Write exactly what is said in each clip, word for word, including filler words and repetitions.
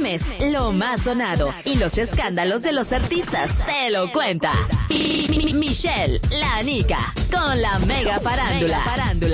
chismes, lo más sonado y los escándalos de los artistas te lo cuenta. Y Mi- Michelle, la Nica, con la mega farándula. Mega farándula.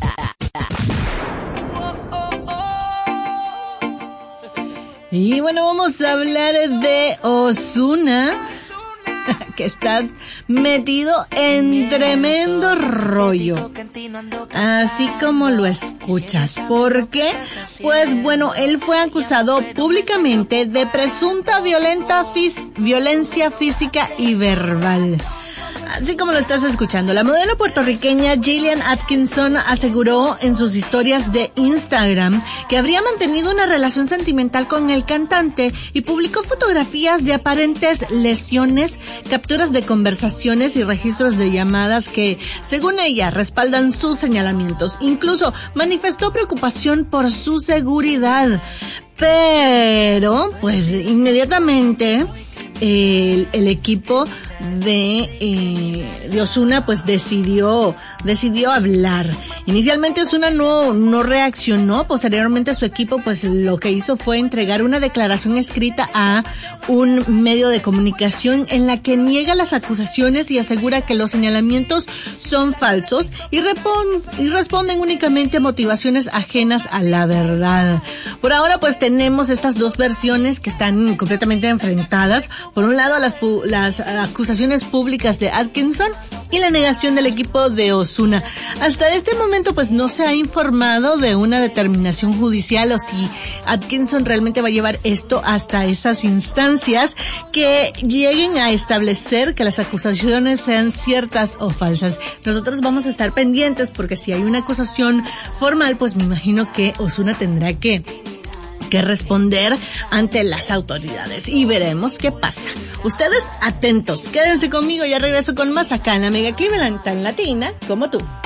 Y bueno, vamos a hablar de Ozuna, que está metido en tremendo rollo, así como lo escuchas. ¿Por qué? Pues bueno, él fue acusado públicamente de presunta violenta fis- violencia física y verbal. Así como lo estás escuchando, la modelo puertorriqueña Jillian Atkinson aseguró en sus historias de Instagram que habría mantenido una relación sentimental con el cantante y publicó fotografías de aparentes lesiones, capturas de conversaciones y registros de llamadas que, según ella, respaldan sus señalamientos. Incluso manifestó preocupación por su seguridad. Pero, pues, inmediatamente el, el equipo de eh, de Ozuna pues decidió decidió hablar. Inicialmente Ozuna no no reaccionó. Posteriormente su equipo pues lo que hizo fue entregar una declaración escrita a un medio de comunicación en la que niega las acusaciones y asegura que los señalamientos son falsos y, repon- y responden únicamente a motivaciones ajenas a la verdad. Por ahora pues tenemos estas dos versiones que están completamente enfrentadas. Por un lado las pu- las acusaciones públicas de Atkinson y la negación del equipo de Ozuna. Hasta este momento pues no se ha informado de una determinación judicial o si Atkinson realmente va a llevar esto hasta esas instancias que lleguen a establecer que las acusaciones sean ciertas o falsas. Nosotros vamos a estar pendientes porque si hay una acusación formal pues me imagino que Ozuna tendrá que que responder ante las autoridades y veremos qué pasa. Ustedes atentos, quédense conmigo, ya regreso con más acá en la Mega Cleveland, tan latina como tú.